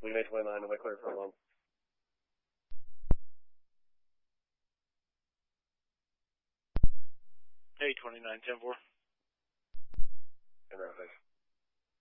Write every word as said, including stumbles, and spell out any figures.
We made twenty-nine, nobody clear for alarm. Hey, twenty-nine, ten four. In route, thanks.